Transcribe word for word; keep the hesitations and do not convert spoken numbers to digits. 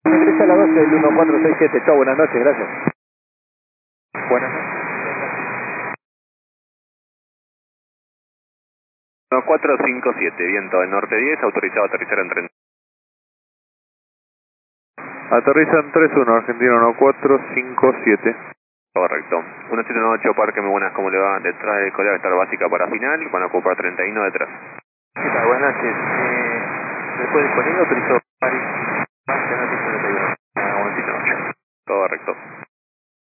Ingresa a la doce del uno cuatro seis siete. Chao, buenas noches, gracias. Buenas noches. uno cuatro cinco siete, viento del norte diez, autorizado a aterrizar en treinta. Aterriza en tres uno, Argentino uno cuatro cinco siete. Correcto. uno siete nueve ocho, Parque, muy buenas, ¿cómo le va? Detrás del colega estar básica para final, van a ocupar treinta y uno detrás. ¿Qué tal? Buenas noches. Eh, después disponible autorizado